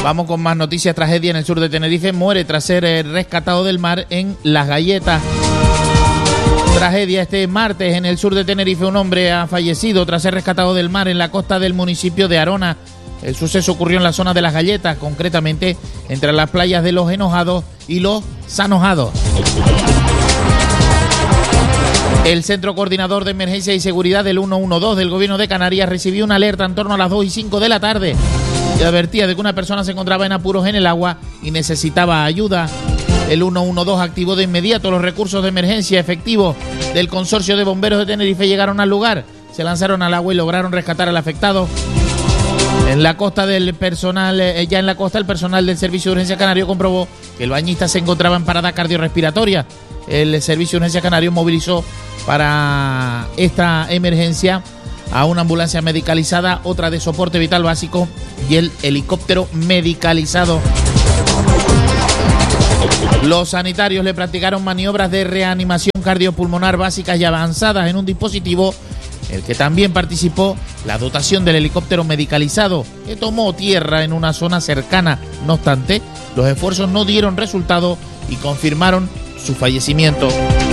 Vamos con más noticias. Tragedia en el sur de Tenerife. Muere tras ser rescatado del mar en Las Galletas. Tragedia este martes en el sur de Tenerife. Un hombre ha fallecido tras ser rescatado del mar en la costa del municipio de Arona. El suceso ocurrió en la zona de Las Galletas, concretamente entre las playas de Los Enojados y Los Sanojados. El Centro Coordinador de Emergencia y Seguridad del 112 del Gobierno de Canarias recibió una alerta en torno a las 2:05 de la tarde y advertía de que una persona se encontraba en apuros en el agua y necesitaba ayuda. El 112 activó de inmediato los recursos de emergencia efectivos del Consorcio de Bomberos de Tenerife. Llegaron al lugar, se lanzaron al agua y lograron rescatar al afectado. En la costa del personal, ya en la costa, el personal del Servicio de Urgencia Canario comprobó que el bañista se encontraba en parada cardiorrespiratoria. El Servicio de Urgencia Canario movilizó para esta emergencia a una ambulancia medicalizada, otra de soporte vital básico y el helicóptero medicalizado. Los sanitarios le practicaron maniobras de reanimación cardiopulmonar básicas y avanzadas en un dispositivo el que también participó la dotación del helicóptero medicalizado, que tomó tierra en una zona cercana. No obstante, los esfuerzos no dieron resultado y confirmaron su fallecimiento.